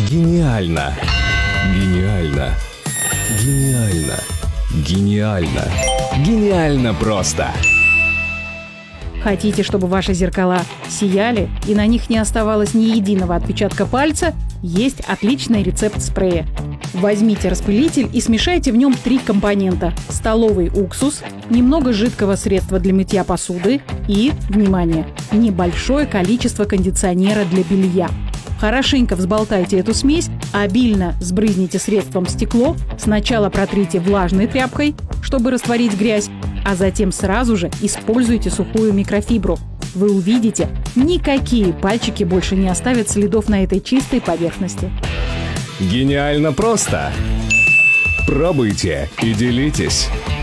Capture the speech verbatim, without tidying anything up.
Гениально! Гениально! Гениально! Гениально! Гениально просто! Хотите, чтобы ваши зеркала сияли и на них не оставалось ни единого отпечатка пальца? Есть отличный рецепт спрея. Возьмите распылитель и смешайте в нем три компонента: столовый уксус, немного жидкого средства для мытья посуды и, внимание, небольшое количество кондиционера для белья. Хорошенько взболтайте эту смесь, обильно сбрызните средством стекло, сначала протрите влажной тряпкой, чтобы растворить грязь, а затем сразу же используйте сухую микрофибру. Вы увидите, никакие пальчики больше не оставят следов на этой чистой поверхности. Гениально просто! Пробуйте и делитесь!